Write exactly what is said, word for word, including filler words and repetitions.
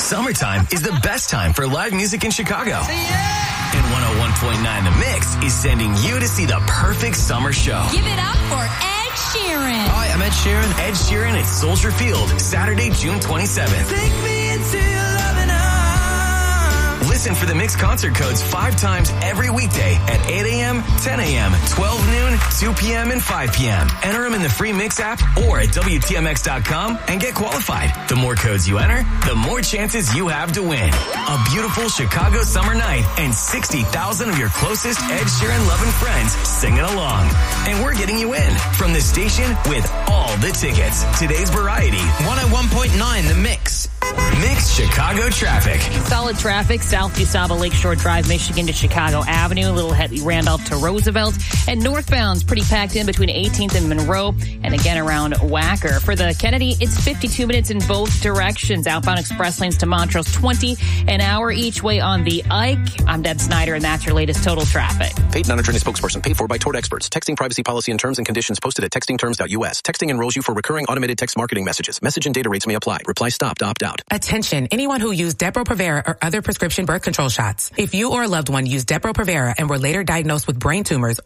Summertime is the best time for live music in Chicago. And one oh one point nine The Mix is sending you to see the perfect summer show. Give it up for Ed Sheeran. Hi, I'm Ed Sheeran. Ed Sheeran at Soldier Field, Saturday, June twenty-seventh. Take me into your loving arms. Listen for the Mix concert codes five times every weekday at eight a.m., ten a.m., twelve noon, two p.m., and five p.m. Enter them in the free Mix app or at W T M X dot com and get qualified. The more codes you enter, the more chances you have to win. A beautiful Chicago summer night and sixty thousand of your closest Ed Sheeran loving friends singing along. And we're getting you in from the station with all the tickets. Today's Variety, one oh one point nine The Mix. Mix Chicago traffic. Solid traffic south DuSable Lakeshore Drive, Michigan to Chicago Avenue, Little Headley Randolph to Roosevelt, and northbound's pretty packed in between eighteenth and Monroe, and again around Wacker. For the Kennedy, it's fifty-two minutes in both directions. Outbound express lanes to Montrose, twenty an hour each way on the Ike. I'm Deb Snyder, and that's your latest total traffic. Paid non-attorney spokesperson paid for by Tort Experts. Texting privacy policy and terms and conditions posted at texting terms dot U S. Texting enrolls you for recurring automated text marketing messages. Message and data rates may apply. Reply stop to opt out. Attention, anyone who used Depo-Provera or other prescription birth control shots. If you or a loved one used Depo-Provera and were later diagnosed with brain tumors